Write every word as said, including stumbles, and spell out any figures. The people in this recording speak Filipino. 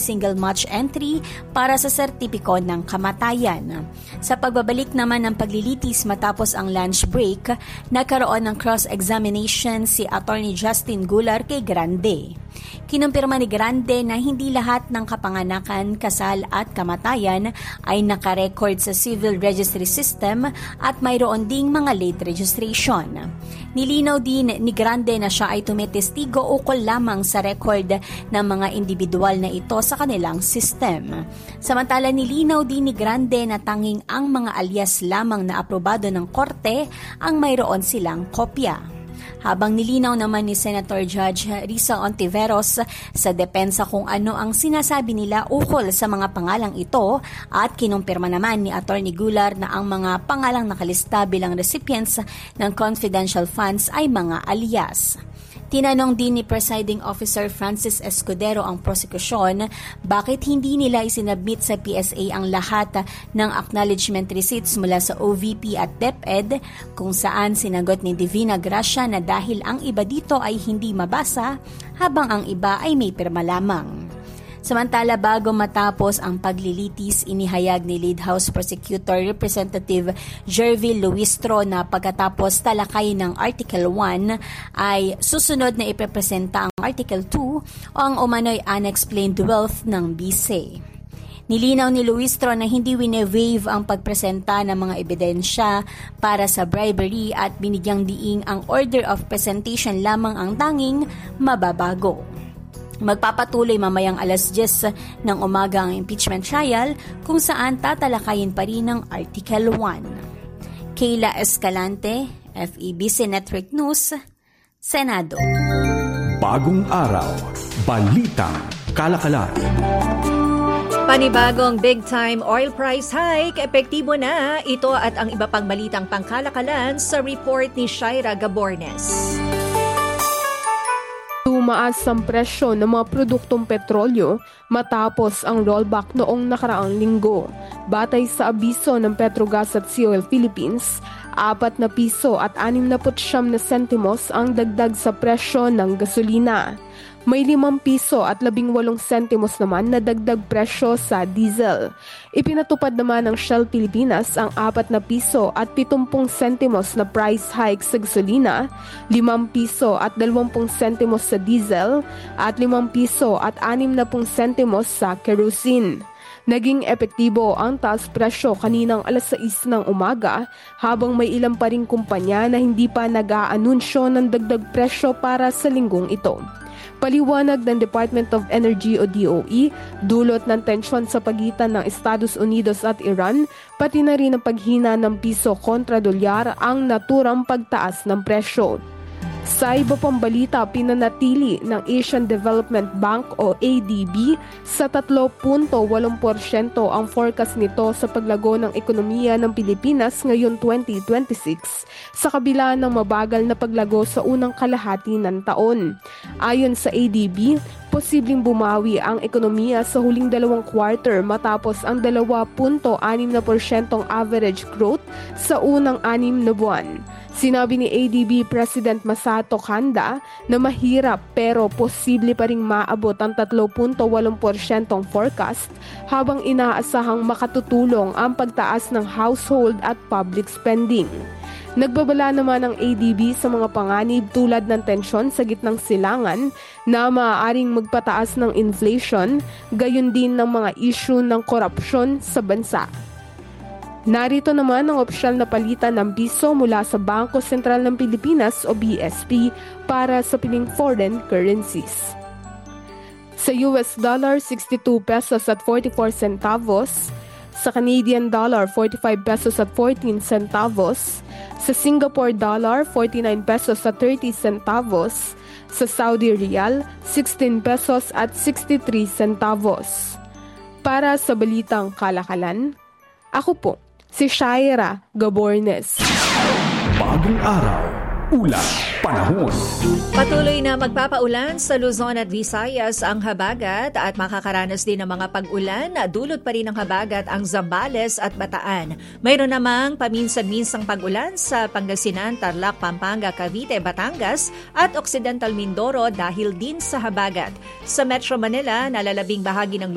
single match entry para sa sertipiko ng kamatayan. Sa pagbabalik naman ng paglilitis matapos ang lunch break, nagkaroon ng cross-examination si Attorney Justin Gular kay Grande. Kinumpirma ni Grande na hindi lahat ng kapanganakan, kasal at kamatayan ay nakarecord sa civil registry system at mayroon ding mga late registration. Nilinaw din ni Grande na siya ay tumitestigo ukol lamang sa record ng mga individual na ito sa kanilang system. Samantala nilinaw din ni Grande na tanging ang mga alias lamang na aprobado ng korte ang mayroon silang kopya. Habang nilinaw naman ni Senator Judge Risa Ontiveros sa depensa kung ano ang sinasabi nila ukol sa mga pangalang ito at kinumpirma naman ni Attorney Gular na ang mga pangalang nakalista bilang recipients ng confidential funds ay mga alias. Tinanong din ni Presiding Officer Francis Escudero ang prosekusyon bakit hindi nila isinabmit sa P S A ang lahat ng acknowledgement receipts mula sa O V P at DepEd, kung saan sinagot ni Divina Gracia na dahil ang iba dito ay hindi mabasa habang ang iba ay may pirma lamang. Samantala bago matapos ang paglilitis, inihayag ni Lead House Prosecutor Representative Jervil Luistro na pagkatapos talakay ng Article one ay susunod na ipepresenta ang Article two o ang umano'y unexplained wealth ng B S E. Nilinaw ni Luistro na hindi wine-waive ang pagpresenta ng mga ebidensya para sa bribery at binigyang diing ang order of presentation lamang ang tanging mababago. Magpapatuloy mamayang alas diyes ng umaga ang impeachment trial kung saan tatalakayin pa rin ang Article one. Kayla Escalante, F E B C Network News, Senado. Bagong araw, balitang kalakalan. Panibagong big-time oil price hike, epektibo na ito at ang iba pang balitang pangkalakalan sa report ni Shaira Gabornes. Tumaas ang presyo ng mga produktong petrolyo matapos ang rollback noong nakaraang linggo. Batay sa abiso ng Petrogas at Sea Oil Philippines, apat na piso at anim na putsyam na sentimos ang dagdag sa presyo ng gasolina. May limang piso at labing walong sentimos naman na dagdag presyo sa diesel. Ipinatupad naman ng Shell Pilipinas ang apat na piso at pitumpung sentimos na price hike sa gasolina, limang piso at dalawampung sentimos sa diesel, at limang piso at anim na pung sentimos sa kerosene. Naging epektibo ang taas presyo kaninang alas sais ng umaga habang may ilang pa ring kumpanya na hindi pa nag-aanunsyo ng dagdag presyo para sa linggong ito. Paliwanag ng Department of Energy o D O E, dulot ng tensyon sa pagitan ng Estados Unidos at Iran, pati na rin ang paghina ng piso kontra dolyar ang naturang pagtaas ng presyo. Sa iba pang balita, pinanatili ng Asian Development Bank o A D B sa three point eight porsyento ang forecast nito sa paglago ng ekonomiya ng Pilipinas ngayon twenty twenty-six sa kabila ng mabagal na paglago sa unang kalahati ng taon. Ayon sa A D B, posibleng bumawi ang ekonomiya sa huling dalawang quarter matapos ang two point six porsyentong average growth sa unang anim na buwan. Sinabi ni A D B President Masato Kanda na mahirap pero posible pa ring maabot ang three point eight porsyentong forecast habang inaasahang makatutulong ang pagtaas ng household at public spending. Nagbabala naman ang A D B sa mga panganib tulad ng tensyon sa gitnang silangan na maaaring magpataas ng inflation, gayon din ng mga issue ng korupsyon sa bansa. Narito naman ang opisyal na palitan ng piso mula sa Bangko Sentral ng Pilipinas o B S P para sa piling foreign currencies. Sa U S dollar, sixty-two pesos at forty-four centavos. Sa Canadian dollar, forty-five pesos at fourteen centavos. Sa Singapore dollar, forty-nine pesos at thirty centavos. Sa Saudi Riyal, sixteen pesos at sixty-three centavos. Para sa balitang kalakalan, ako po, si Shaira Gabornes. Bagong araw, ulan, panahon. Patuloy na magpapaulan sa Luzon at Visayas ang habagat at makakaranas din ng mga pag-ulan. Dulot pa rin ng habagat ang Zambales at Bataan. Mayroon namang paminsan-minsang pag-ulan sa Pangasinan, Tarlac, Pampanga, Cavite, Batangas at Occidental Mindoro dahil din sa habagat. Sa Metro Manila, nalalabing bahagi ng